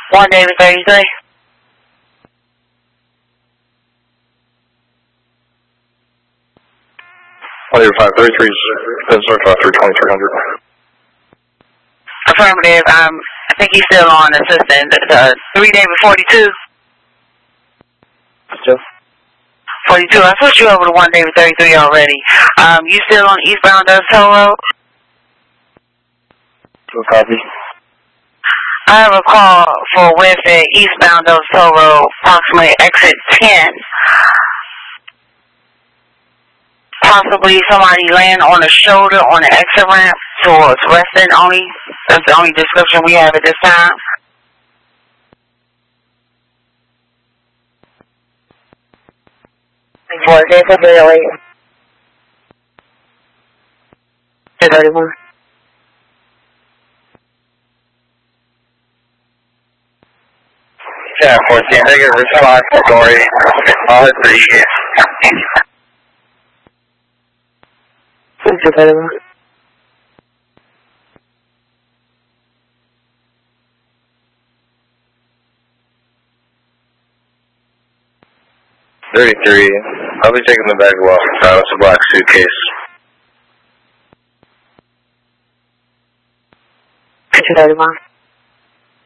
1 David 33. David 533 is search about 320-300. Affirmative. I think he's still on assistant. 3 David 42. Yes. 42. I switched you over to 1 David 33 already. You still on eastbound Doves Toll Road? Copy. I have a call for Wednesday eastbound Doves Toll Road, approximately exit 10. Possibly somebody laying on the shoulder on the exit ramp towards Reston only. That's the only description we have at this time. For 308. 31. Yeah, 14. Negative response, Dory. All is for you. 31. I'll be taking the bag well. It's a black suitcase. 31.